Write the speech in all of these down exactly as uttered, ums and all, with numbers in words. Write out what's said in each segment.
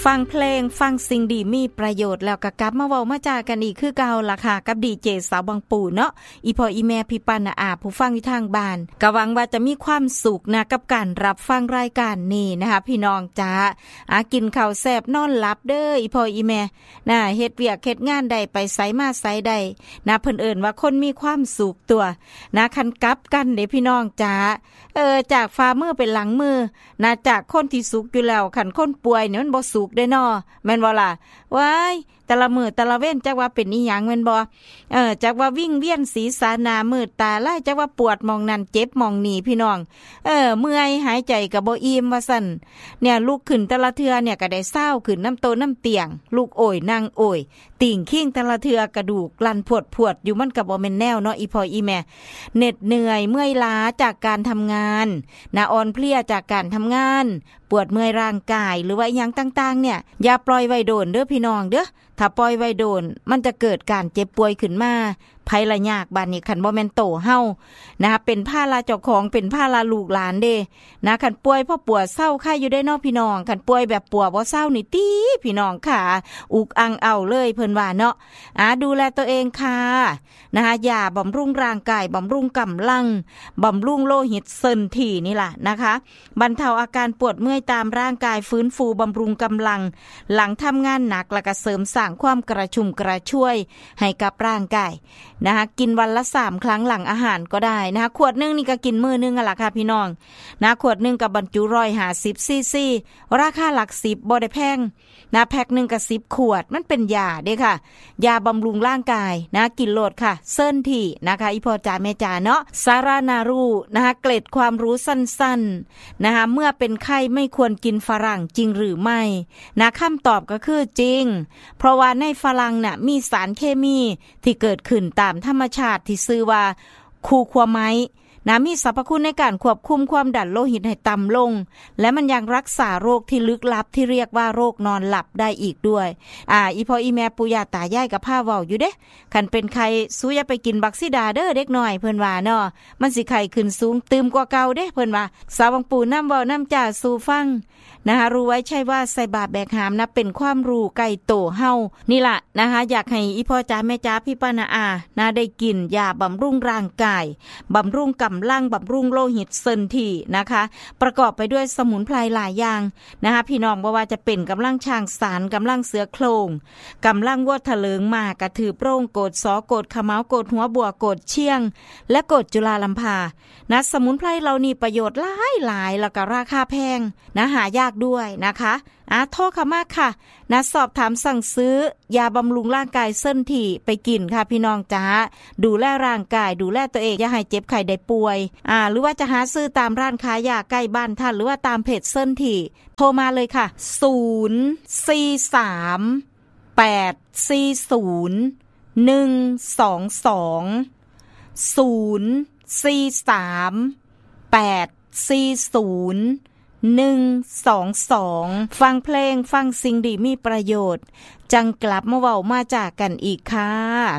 ฟังเพลงฟังสิ่งดีมีประโยชน์แล้วก็กลับมาเว้ามาจากันอีกคือเก่าล่ะค่ะกับดีเจสาวบางปู่เนาะอีพ่ออีแม่พี่ปันน่ะอาผู้ฟังอยู่ทางบ้านก็หวังว่าจะมีความสุขนะกับการรับฟังรายการนี้นะคะพี่น้องจ้าอากินข้าวแซ่บนอนหลับเด้ออีพ่ออีแม่น่ะเฮ็ดเวียกเฮ็ดงานใดไปไสมาไสใดนะเพิ่นเอิ้นว่าคนมีความสุขตัวนะคันกลับกันเด้พี่น้องจ้าเออจากฝ่ามือเป็นหลังมือนะจากคนที่สุขอยู่แล้วคันคนป่วยเนี่ยมันบ่สุขได้น้อแม่นบ่ล่ะว้ายแต่ละมื้อแต่ละเว้นจักว่าเป็นอีหยังแม่นบ่เออจักว่าวิ่งเวียนศีรษะหน้ามืดตาลายจักว่าปวดหม่องนั้นเจ็บหม่องนี้พี่น้องเออเมื่อยหายใจก็บ่อิ่มว่าซั่นเนี่ยลุกขึ้นแต่ละเทื่อเนี่ยก็ได้เศร้าขึ้นน้ำโตน้ำเตียงลูกโอยนั่งโอยติ่งขิ้งแต่ละเทื่อกระดูกลั่นพวดๆอยู่มันก็บ่แม่นแนวเนาะอีพ่ออีแม่เหน็ดเหนื่อยเมื่อยล้าจากการทำงานนะอ่อนเพลียจากการทำงานปวดเมื่อยร่างกายหรือว่าอีหยังต่างๆเนี่ยอย่าปล่อยไว้โดนเด้อพี่น้องเด้อถ้าปล่อยไว้โดนมันจะเกิดการเจ็บป่วยขึ้นมาภัยละยากบัดนี้คันบ่แม่นโตเฮานะคะเป็นภาระเจ้าของเป็นภาระลูกหลานเด้นะคันป่วยเพราะปวดเศร้าไข้อยู่ได้เนาะพี่น้องคันป่วยแบบปวดบ่เศร้านี่ติพี่น้องค่ะอุกอังเอาเลยเพิ่นว่าเนาะอ่าดูแลตัวเองค่ะนะคะยาบำรุงร่างกายบำรุงกำลังบำรุงโลหิตเส้นถี่นี่ล่ะนะคะบรรเทาอาการปวดเมื่อยตามร่างกายฟื้นฟูบำรุงกำลังหลังทำงานหนักแล้วก็เสริมสร้างความกระชุ่มกระชวยให้กับร่างกายนะคะกินวันละสามครั้งหลังอาหารก็ได้นะคะขวดนึงนี่ก็กินมื้อนึงอ่ะล่ะค่ะพี่น้องนะขวดนึงก็บรรจุหนึ่งร้อยห้าสิบซีซีราคาหลักสิบบ่ได้แพงนะแพ็คนึงก็สิบขวดมันเป็นยาเด้ค่ะยาบำรุงร่างกายนะกินโลดค่ะเซิ้นที่นะคะอีพ่อจ๋าแม่จ๋าเนาะสารานารูนะคะเกล็ดความรู้สั้นๆนะคะเมื่อเป็นไข้ไม่ควรกินฝรั่งจริงหรือไม่นะคำตอบก็คือจริงเพราะว่าในฝรั่งน่ะมีสารเคมีที่เกิดขึ้นตามธรรมชาติที่ชื่อว่าคูควาไมต์นะมีสรรพคุณในการควบคุมความดันโลหิตให้ต่ำลงและมันยังรักษาโรคที่ลึกลับที่เรียกว่าโรคนอนหลับได้อีกด้วยอ่าอีพ่ออีแม่ปู่ย่าตายายกับพาเว้าอยู่เด้คันเป็นไข้สู้อย่าไปกินบักซิดาเด้อเด็กน้อยเพิ่นว่าเนาะมันสิไข้ขึ้นสูงตื่มกว่าเก่าเด้เพิ่นว่าสาวบางปู่นำเว้านำจ่าสู่ฟังนะคะรู้ไว้ใช่ว่าใส่บาตรแบกหามนะเป็นความรู้ใกล้โตเฮานี่ล่ะนะคะอยากให้อีพ่อจ๋าแม่จ๋าพี่ป้านาอานะได้กินยาบำรุงร่างกายบำรุงกำลังบำรุงโลหิตเส้นที่นะคะประกอบไปด้วยสมุนไพรหลายอย่างนะคะพี่น้องบ่ว่าจะเป็นกำลังช้างสารกำลังเสือโคร่งกำลังวัวทะเลิงมากระถือโปร่งโกดสอโกดขะเมาโกดหัวบัวโกดเชียงและโกดจุฬาลัมพานะสมุนไพรเหล่านี้ประโยชน์หลายหลายแล้วก็ราคาแพงนะหายากด้วยนะคะอ่ะโทรเข้ามาค่ะนะสอบถามสั่งซื้อยาบำรุงร่างกายเส้นที่ไปกินค่ะพี่น้องจ้าดูแลร่างกายดูแลตัวเองอย่าให้เจ็บไข้ได้ป่วยอ่าหรือว่าจะหาซื้อตามร้านขายยาใกล้บ้านท่านหรือว่าตามเพจเส้นที่โทรมาเลยค่ะศูนย์ สี่ สาม แปด สี่ ศูนย์ หนึ่ง สอง สอง ศูนย์ สี่ สาม แปด สี่ ศูนย์ หนึ่ง สอง สองฟังเพลงฟังสิ่งดีมีประโยชน์จังกลับมาเว้ามาจากกันอีกค่ะ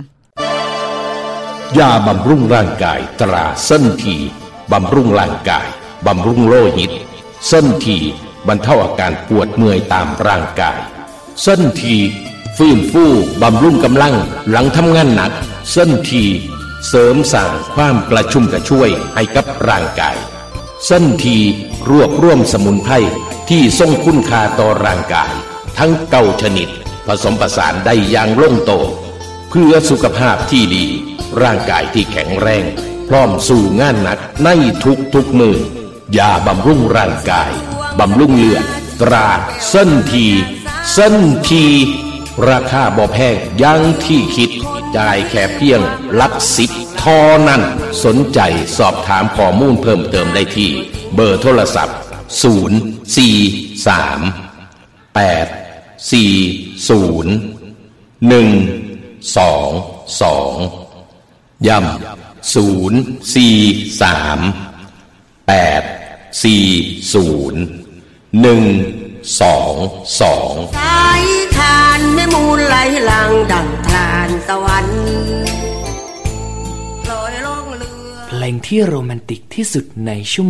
ยาบำรุงร่างกายตราเส้นทีบำรุงร่างกายบำรุงโลหิตเส้นทีบรรเทาอาการปวดเมื่อยตามร่างกายเส้นทีฟื้นฟูบำรุงกำลังหลังทำงานหนักเส้นทีเสริมสร้างความกระชุ่มกระชวยให้กับร่างกายเส้นทีรวบรวมสมุนไพรที่ทรงคุณค่าต่อร่างกายทั้งเก้าชนิดผสมผสานได้อย่างลงตัวเพื่อสุขภาพที่ดีร่างกายที่แข็งแรงพร้อมสู่งานหนักในทุกทุกมือยาบำรุงร่างกายบำรุงเลือดตราเส้นทีเส้นทีราคาบ่แพงอย่างที่คิดจ่ายแค่เพียงหลักสิบเท่านั้นสนใจสอบถามข้อมูลเพิ่มเติมได้ที่เบอร์โทรศัพท์ศูนย์ สี่ สาม แปด สี่ ศูนย์ หนึ่ง สอง สองย้ำศูนย์ สี่ สาม แปด สี่ ศูนย์ หนึ่ง สอง สองสายทานไม่มูลไหลหลังดังทานสวรรค์ลอยล่องเรือเพลงที่โรแมนติกที่สุดในชั่วโมง